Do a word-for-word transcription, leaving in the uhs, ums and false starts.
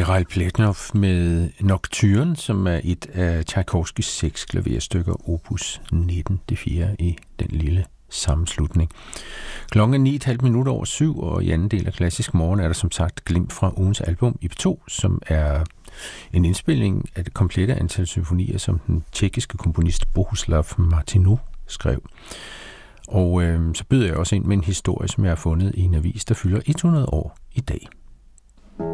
Mikhail Pletnov med Nocturne, som er et af Tchaikovskys seks klaverstykker, opus nitten, det fjerde i den lille sammenslutning. Klokken er ni komma fem minutter over syv, og i anden del af Klassisk Morgen er der som sagt glimt fra ugens album I P to, som er en indspilning af det komplette antal symfonier, som den tjekkiske komponist Bohuslav Martinů skrev. Og øh, så byder jeg også ind med en historie, som jeg har fundet i en avis, der fylder hundrede år i dag.